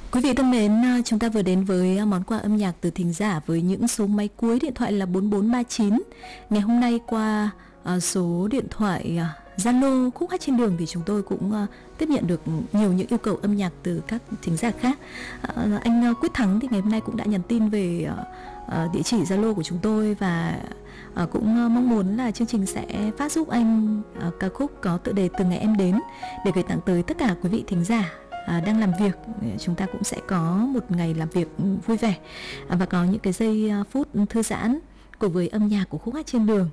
Quý vị thân mến, chúng ta vừa đến với món quà âm nhạc từ thính giả với những số máy cuối điện thoại là 4439. Ngày hôm nay qua số điện thoại Zalo Khúc Hát Trên Đường thì chúng tôi cũng tiếp nhận được nhiều những yêu cầu âm nhạc từ các thính giả khác. Anh Quyết Thắng thì ngày hôm nay cũng đã nhắn tin về địa chỉ Zalo của chúng tôi và cũng mong muốn là chương trình sẽ phát giúp anh ca khúc có tựa đề Từ Ngày Em Đến để gửi tặng tới tất cả quý vị thính giả đang làm việc. Chúng ta cũng sẽ có một ngày làm việc vui vẻ và có những cái giây phút thư giãn cùng với âm nhạc của Khúc Hát Trên Đường.